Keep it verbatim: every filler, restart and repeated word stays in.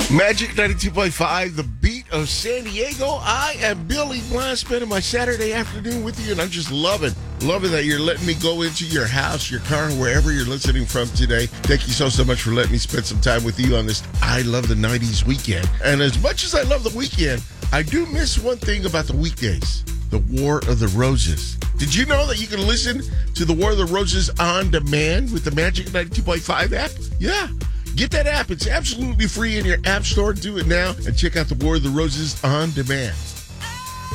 Magic ninety-two point five, the beat of San Diego. I am Billy Blunt, spending my Saturday afternoon with you, and I'm just loving, loving that you're letting me go into your house, your car, wherever you're listening from today. Thank you so, so much for letting me spend some time with you on this I Love the nineties weekend. And as much as I love the weekend, I do miss one thing about the weekdays, the War of the Roses. Did you know that you can listen to the War of the Roses on demand with the Magic ninety-two point five app? Yeah. Get that app. It's absolutely free in your app store. Do it now and check out the War of the Roses on demand.